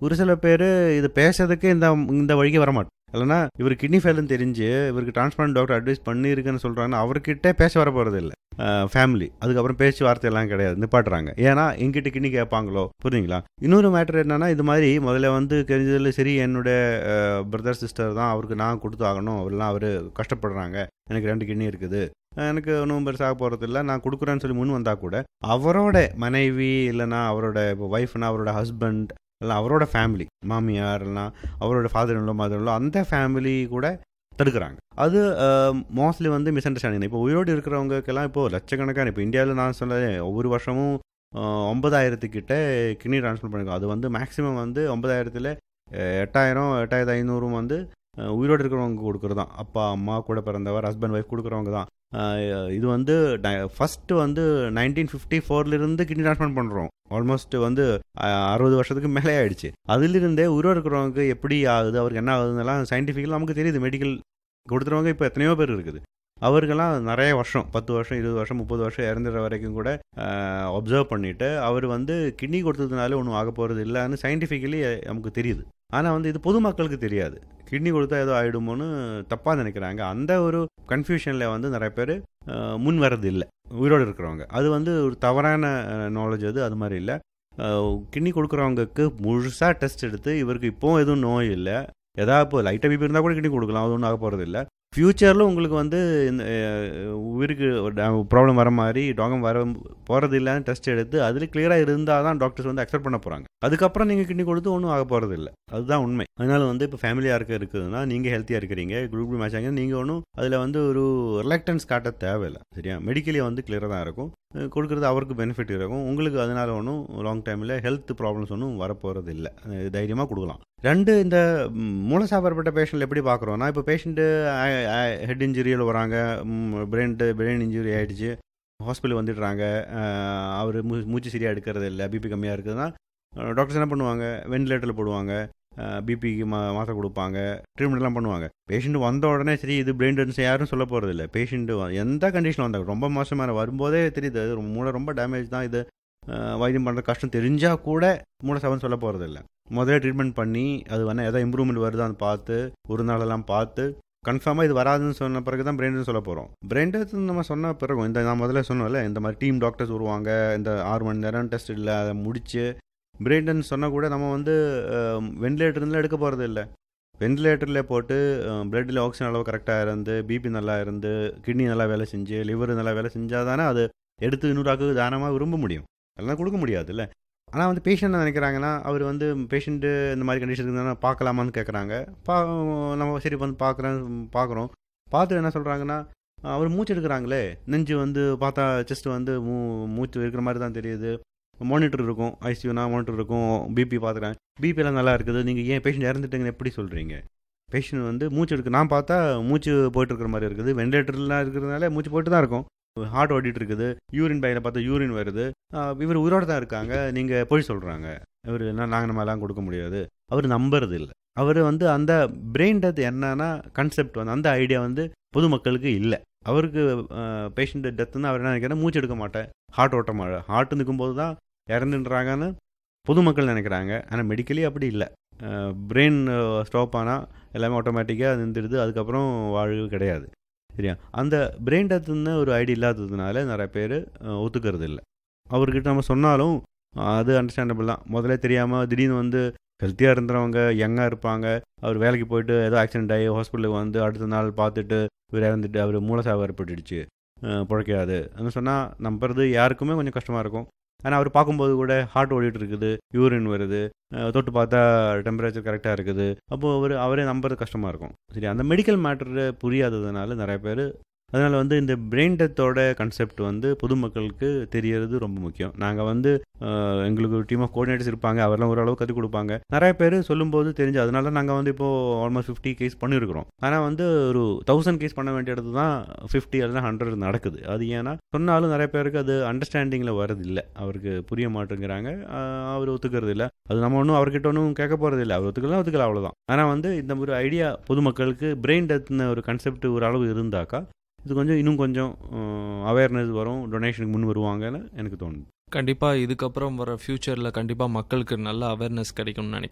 ஒரு சில பேர் இது பேசுறதுக்கு இந்த வழிக்கு வரமாட்டோம். இல்லைன்னா இவர் கிட்னி ஃபெயில்னு தெரிஞ்சு இவருக்கு டிரான்ஸ்பிளான்ட் டாக்டர் அட்வைஸ் பண்ணியிருக்குன்னு சொல்கிறாங்கன்னா அவர்கிட்ட பேச வர போகிறது இல்லை ஃபேமிலி. அதுக்கப்புறம் பேச்சு வார்த்தையெல்லாம் கிடையாது, நிப்பாட்டுறாங்க. ஏன்னா எங்கிட்ட கிட்னி கேட்பாங்களோ, புரியுங்களா? இன்னொரு மேட்டர் என்னன்னா, இது மாதிரி முதல்ல வந்து தெரிஞ்சதில் சரி என்னோட பிரதர் சிஸ்டர் தான், அவருக்கு நான் கொடுத்து ஆகணும், அவரெல்லாம் அவர் கஷ்டப்படுறாங்க, எனக்கு 2 கிட்னி இருக்குது, எனக்கு ஒன்றும் பெருசாக போகிறது இல்லை, நான் கொடுக்குறேன்னு சொல்லி முன் வந்தால் கூட அவரோட மனைவி இல்லைன்னா அவரோட ஒய்ஃப்னா அவரோட ஹஸ்பண்ட் இல்லை அவரோட ஃபேமிலி, மாமியார் இல்லைனா அவரோட ஃபாதர் இன்லோ மதர் இன்லோ, அந்த ஃபேமிலி கூட தடுக்கிறாங்க. அது மோஸ்ட்லி வந்து மிஸ் அண்டர்ஸ்டாண்டிங். இப்போ உயிரோடு இருக்கிறவங்களுக்கெல்லாம் இப்போது லட்சக்கணக்கான, இப்போ இந்தியாவில் நான் சொல்ல ஒவ்வொரு வருஷமும் 9,000 கிட்ட கிட்னி ட்ரான்ஸ்ஃபர் பண்ணிருக்கோம். அது வந்து மேக்ஸிமம் வந்து 9,000ல் 8,000 8,500 வந்து உயிரோடு இருக்கிறவங்க கொடுக்குறது தான். அப்பா அம்மா கூட பிறந்தவர் ஹஸ்பண்ட் ஒய்ஃப் கொடுக்குறவங்க தான். இது வந்து ஃபஸ்ட்டு வந்து 1954 கிட்னி ட்ரான்ஸ்பிளான்ட் பண்ணுறோம். ஆல்மோஸ்ட் வந்து 60 வருஷத்துக்கு மேலே ஆகிடுச்சு. அதிலிருந்தே உயிரோடு இருக்கிறவங்க எப்படி ஆகுது, அவருக்கு என்ன ஆகுதுன்னெல்லாம் சயின்டிஃபிக்கலாக நமக்கு தெரியுது. மெடிக்கல் கொடுத்துறவங்க இப்போ எத்தனையோ பேர் இருக்குது. அவருக்கெல்லாம் நிறைய வருஷம் 10 வருஷம் 20 வருஷம் 30 வருஷம் இறந்துற வரைக்கும் கூட அப்சர்வ் பண்ணிவிட்டு அவர் வந்து கிட்னி கொடுத்ததுனால ஒன்றும் ஆக போகிறது இல்லைன்னு சயின்டிஃபிக்கலி நமக்கு தெரியுது. ஆனால் வந்து இது பொதுமக்களுக்கு தெரியாது. கிட்னி கொடுத்தா ஏதோ ஆகிடுமோன்னு தப்பாக நினைக்கிறாங்க. அந்த ஒரு கன்ஃபியூஷனில் வந்து நிறைய பேர் முன் வர்றது இல்லை உயிரோடு இருக்கிறவங்க. அது வந்து ஒரு தவறான நாலேஜ். அது மாதிரி இல்லை. கிட்னி கொடுக்குறவங்களுக்கு முழுசாக டெஸ்ட் எடுத்து இவருக்கு இப்போவும் எதுவும் நோய் இல்லை, எதாவது இப்போ லைட்டாக பிபி இருந்தால் கூட கிட்னி கொடுக்கலாம், அது ஒன்றும் ஆக போகிறது இல்லை. ஃப்யூச்சரில் உங்களுக்கு வந்து இந்த உயிருக்கு ப்ராப்ளம் வர மாதிரி டாகம் வர போகிறது இல்லைன்னு டெஸ்ட் எடுத்து அதில் கிளியராக இருந்தால் தான் டாக்டர்ஸ் வந்து அக்செப்ட் பண்ண போகிறாங்க. அதுக்கப்புறம் நீங்கள் கிட்னி கொடுத்து ஒன்றும் ஆக போகிறது இல்லை. அதுதான் உண்மை. அதனால் வந்து இப்போ ஃபேமிலியாக இருக்குதுன்னா நீங்கள் ஹெல்த்தியாக இருக்கிறீங்க, குரூப் மேட்ச் ஆகிங்க, நீங்கள் ஒன்றும் அதில் வந்து ஒரு ரிலக்டன்ஸ் காட்ட தேவையில்லை. சரியா? மெடிக்கலி வந்து கிளியராக தான் இருக்கும். கொடுக்குறது அவருக்கு பெனிஃபிட் இருக்கும், உங்களுக்கு அதனால் ஒன்றும் லாங் டைமில் ஹெல்த் ப்ராப்ளம்ஸ் ஒன்றும் வரப்போகிறது இல்லை. தைரியமாக கொடுக்கலாம். 2, இந்த மூலசாவரப்பட்ட பேஷண்ட் எப்படி பார்க்குறோன்னா, இப்போ பேஷண்ட்டு ஹெட் இன்ஜுரியில் வராங்க, பிரெயின் இன்ஜுரி ஆகிடுச்சு, ஹாஸ்பிட்டல் வந்துடுறாங்க, அவர் மூச்சு சரியாக எடுக்கிறது இல்லை, பிபி கம்மியாக இருக்குதுன்னா டாக்டர்ஸ் என்ன பண்ணுவாங்க, வென்டிலேட்டரில் போடுவாங்க, பிபிக்கு மாத்திரை கொடுப்பாங்க, ட்ரீட்மெண்ட்லாம் பண்ணுவாங்க. பேஷண்ட் வந்த உடனே சரி இது பிரெயின் டென்ஸ் யாரும் சொல்ல போகிறது இல்லை. பேஷண்ட்டு எந்த கண்டிஷனில் வந்தாங்க, ரொம்ப மோசமான வரும்போதே தெரியுது மூளை ரொம்ப டேமேஜ் தான், இது வைத்தியம் பண்ணுற கஷ்டம் தெரிஞ்சால் கூட மூளை சாவன்னு சொல்ல போகிறது இல்லை. முதல்ல ட்ரீட்மெண்ட் பண்ணி அது வேணால் எதாவது இம்ப்ரூவ்மெண்ட் வருதான்னு பார்த்து ஒரு நாளெல்லாம் பார்த்து கன்ஃபார்மாக இது வராதுன்னு சொன்ன பிறகு தான் பிரெயின் சொல்ல போகிறோம். பிரெயின் டெஸ்ட் நம்ம சொன்ன பிறகு இந்த நான் முதல்ல சொன்னோம்ல, இந்த மாதிரி டீம் டாக்டர்ஸ் வருவாங்க, இந்த 6 மணி நேரம் டெஸ்ட் இல்லை, அதை முடித்து பிரெயின் டென்ஸ் சொன்னால் கூட நம்ம வந்து வென்டிலேட்டர்லாம் எடுக்க போகிறது இல்லை. வென்டிலேட்டரில் போட்டு பிளட்டில் ஆக்சிஜன் அளவு கரெக்டாக இருந்து, பிபி நல்லா இருந்து, கிட்னி நல்லா வேலை செஞ்சு, லிவர் நல்லா வேலை செஞ்சால் தானே அது எடுத்து இன்னொரு தானமாக விரும்ப முடியும். அதெல்லாம் கொடுக்க முடியாது இல்லை. ஆனால் வந்து பேஷண்ட் நினைக்கிறாங்கன்னா, அவர் வந்து பேஷண்ட்டு இந்த மாதிரி கண்டிஷன் இருந்தால் பார்க்கலாமான்னு கேட்குறாங்க. நம்ம சரி வந்து பார்க்குறோம். பார்த்து என்ன சொல்கிறாங்கன்னா, அவர் மூச்சு எடுக்கிறாங்களே, நெஞ்சு வந்து பார்த்தா செஸ்ட் வந்து மூச்சு இருக்கிற மாதிரி தான் தெரியுது, மானிட்டர் இருக்கும், ஐசியூனா மானிட்டர் இருக்கும், பிபி பார்த்துக்கிறேன், பிபிலாம் நல்லா இருக்குது, நீங்கள் ஏன் பேஷண்ட் இறந்துட்டீங்கன்னு எப்படி சொல்கிறீங்க? பேஷண்ட் வந்து மூச்சு எடுக்க நான் பார்த்தா மூச்சு போய்ட்டு இருக்கிற மாதிரி இருக்குது, வென்டிலேட்டர்லாம் இருக்கிறதுனால மூச்சு போய்ட்டு தான் இருக்கும், ஹார்ட் ஓடிட்டு இருக்குது, யூரின் பையில் பார்த்தா யூரின் வருது, இவர் உயிரோடு தான் இருக்காங்க, நீங்கள் போய் சொல்கிறாங்க, இவர் நாங்கள் நம்மலாம் கொடுக்க முடியாது. அவர் நம்புறது இல்லை. அவர் வந்து அந்த பிரெயின் டெத் என்னன்னா கான்செப்ட் வந்து அந்த ஐடியா வந்து பொதுமக்களுக்கு இல்லை. அவருக்கு பேஷண்ட் டெத்துன்னு அவர் என்ன நினைக்கிறேன், மூச்சு எடுக்க மாட்டேன், ஹார்ட் ஓட்ட மாட்டேன், ஹார்ட் நிற்கும்போது தான் இறந்துன்றாங்கன்னு பொதுமக்கள் நினைக்கிறாங்க. ஆனால் மெடிக்கலி அப்படி இல்லை. பிரெயின் ஸ்டாப் ஆனால் எல்லாமே ஆட்டோமேட்டிக்காக நின்றுடுது, அதுக்கப்புறம் வாழ்வு கிடையாது. சரியா? அந்த பிரெயின் டெத்துன்னு ஒரு ஐடியா இல்லாததுனால நிறைய பேர் ஒத்துக்கிறது இல்லை. அவர்கிட்ட நம்ம சொன்னாலும் அது அண்டர்ஸ்டாண்டபிள் தான். முதல்ல தெரியாமல் திடீர்னு வந்து ஹெல்த்தியாக இருந்தவங்க, யங்காக இருப்பாங்க, அவர் வேலைக்கு போயிட்டு ஏதோ ஆக்சிடென்ட் ஆகி ஹாஸ்பிட்டலுக்கு வந்து அடுத்த நாள் பார்த்துட்டு இவர் இறந்துட்டு அவர் மூலசாவு ஏற்பட்டுடுச்சு, பிழைக்காது அப்படின்னு சொன்னால் நம்புறது யாருக்குமே கொஞ்சம் கஷ்டமாக இருக்கும். ஆனால் அவர் பார்க்கும்போது கூட ஹார்ட் ஓடிட்டு இருக்குது, யூரின் வருது, தொட்டு பார்த்தா டெம்பரேச்சர் கரெக்டாக இருக்குது, அப்போது அவரே நம்புறது கஷ்டமாக இருக்கும். சரி, அந்த மெடிக்கல் மேட்டரு புரியாததுனால நிறைய பேர், அதனால் வந்து இந்த பிரெயின் டெத்தோட கான்செப்ட் வந்து பொதுமக்களுக்கு தெரியறது ரொம்ப முக்கியம். நாங்கள் வந்து எங்களுக்கு ஒரு டீம் ஆஃப் கோஆர்டினேட்டர்ஸ் இருப்பாங்க, அவரெல்லாம் ஓரளவு கற்றுக் கொடுப்பாங்க. நிறைய பேர் சொல்லும்போது தெரிஞ்சு, அதனால நாங்கள் வந்து இப்போது ஆல்மோஸ்ட் 50 கேஸ் பண்ணியிருக்கிறோம். ஆனால் வந்து ஒரு 1000 கேஸ் பண்ண வேண்டிய இடத்து தான் 50 அல்லது 100 நடக்குது. அது ஏன்னா சொன்னாலும் நிறைய பேருக்கு அது அண்டர்ஸ்டாண்டிங்கில் வரது இல்லை, அவருக்கு புரிய மாட்டேங்கிறாங்க, அவர் ஒத்துக்கிறது இல்லை. அது நம்ம ஒன்றும் அவர்கிட்ட ஒன்றும் கேட்க போகிறது இல்லை, அவர் ஒத்துக்கலாம் அவ்வளோதான். ஆனால் வந்து இந்த ஒரு ஐடியா பொதுமக்களுக்கு பிரெயின் டெத்னு ஒரு கான்செப்ட் ஒரு அளவு இருந்தாக்கா இது கொஞ்சம் இன்னும் கொஞ்சம் அவேர்னஸ் வரும், டொனேஷனுக்கு முன் வருவாங்கன்னு எனக்கு தோணுது. கண்டிப்பாக இதுக்கப்புறம் வர ஃப்யூச்சரில் கண்டிப்பாக மக்களுக்கு நல்ல அவேர்னஸ் கிடைக்கும்னு நினைக்கிறேன்.